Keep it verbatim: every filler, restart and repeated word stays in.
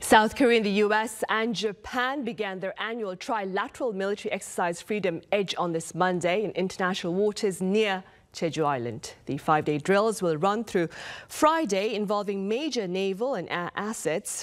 South Korea, the U S and Japan began their annual trilateral military exercise Freedom Edge on this Monday in international waters near Jeju Island. The five-day drills will run through Friday, involving major naval and air assets